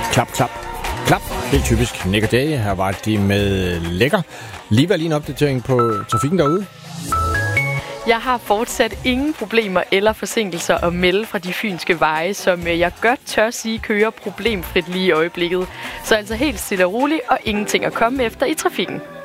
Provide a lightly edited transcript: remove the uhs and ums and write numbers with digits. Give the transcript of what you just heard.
Klap, klap, klap. Helt typisk Nick og Jay. Her var de med Lækker. Lige en opdatering på trafikken derude. Jeg har fortsat ingen problemer eller forsinkelser at melde fra de fynske veje, som jeg godt tør sige kører problemfrit lige i øjeblikket. Så altså helt stille og roligt og ingenting at komme efter i trafikken.